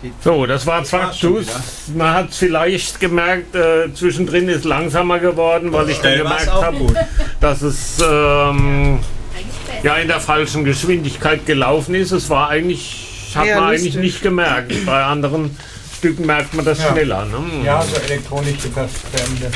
So, das war Faktus. Man hat es vielleicht gemerkt, zwischendrin ist langsamer geworden, weil ich dann gemerkt habe, dass es in der falschen Geschwindigkeit gelaufen ist. Es war eigentlich, hat man eigentlich nicht gemerkt. Bei anderen Stücken merkt man das schneller. Ne? Ja, so elektronische Verstände.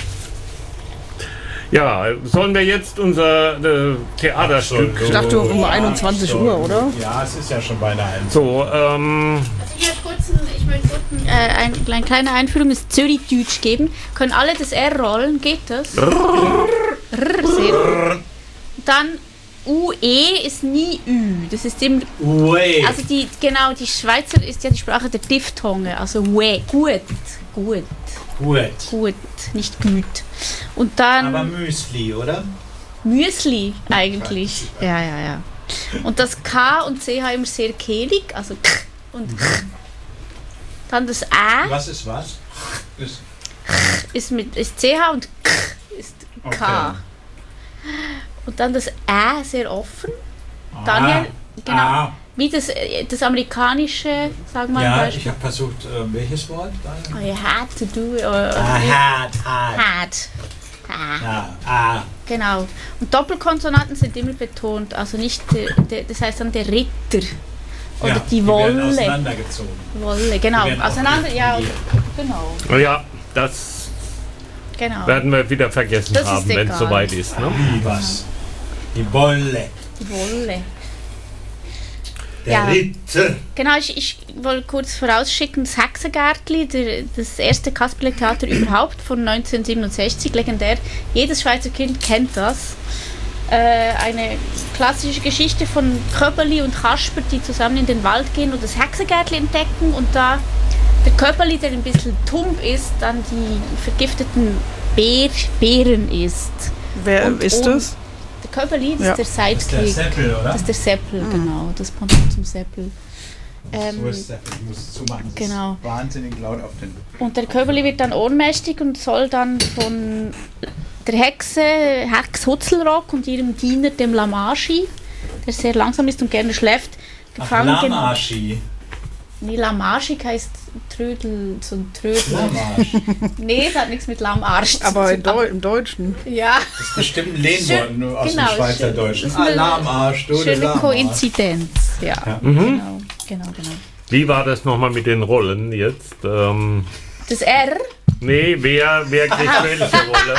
Ja, sollen wir jetzt unser Theaterstück... Ich dachte um 21 Uhr, oder? Ja, es ist ja schon beinahe 1. So, ich möchte kurz eine kleine Einführung des Zürich-Deutsch geben. Können alle das R rollen? Geht das? Dann UE ist nie Ü. Das ist immer... Ue. Also die Schweizer ist ja die Sprache der Diphthonge. Also Ue. Gut. Gut, nicht gut. Und dann... Aber Müsli, oder? Müsli eigentlich. Ja. Und das K und CH immer sehr kehlig, also K und K. Dann das A. Was ist was? Ist CH und K ist K. Okay. Und dann das Ä sehr offen. Daniel, genau. Wie das amerikanische, sagen wir mal. Ja, ich habe versucht, welches Wort? Oh, you had to do it. Had. Genau. Und Doppelkonsonanten sind immer betont, also nicht, das heißt dann der Ritter. Oder die Wolle. Auseinandergezogen. Wolle, genau. Auseinander, ja, genau. Ja, das werden wir wieder vergessen haben, wenn es soweit ist. Ne? Was? Die Wolle. Die Wolle. Der Ritter. Genau, ich wollte kurz vorausschicken, das Hexengärtli, das erste Kasperle-Theater überhaupt von 1967, legendär. Jedes Schweizer Kind kennt das. Eine klassische Geschichte von Köpperli und Kasper, die zusammen in den Wald gehen und das Hexengärtli entdecken und da der Köpperli, der ein bisschen tump ist, dann die vergifteten Beeren isst. Wer ist das? Der Köpperli, das ist der Sidekick. Das ist der Seppel, oder? Das ist der Seppel, genau. Das Pendant zum Seppel. So ist Seppel, ich muss es zumachen. Das genau. ist wahnsinnig laut auf den... Und der Köpperli wird dann ohnmächtig und soll dann von der Hex Hutzelrock und ihrem Diener, dem Lamaschi, der sehr langsam ist und gerne schläft, gefangen genommen. Lamaschi. Nee, Lamaschi heißt Trödel, so ein Trödel. Lamarsch. Nee, es hat nichts mit Lamarsch zu Aber tun. im Deutschen. Ja. Das ist bestimmt ein Lehnwort nur aus dem Schweizerdeutschen. Lamarsch, schöne Koinzidenz. Ja. Genau. Wie war das nochmal mit den Rollen jetzt? Das R? Nee, wer kriegt welche Rolle?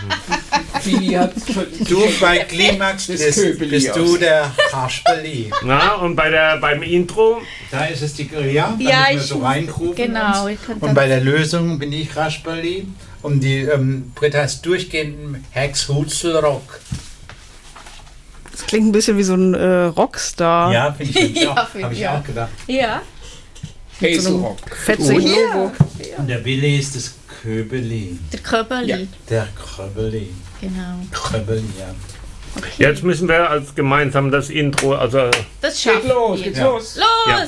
Du bei Klimax bist du der Kasperli. Na, und beim Intro? Da ist es die ja, wir so reingrufen. Genau. Und bei der Lösung bin ich Kasperli. Und die Britta ist durchgehend Hex Hutzelrock. Das klingt ein bisschen wie so ein Rockstar. Ja, finde ich auch. Habe ich auch gedacht. Ja. Mit so einem fetzigen Logo. Und der Billy ist das Köbeli. Der Köbeli. Ja. Der Köbeli. Genau. Köbeli, ja. Okay. Jetzt müssen wir als gemeinsam das Intro, also... Das schafft. Geht's los. Los!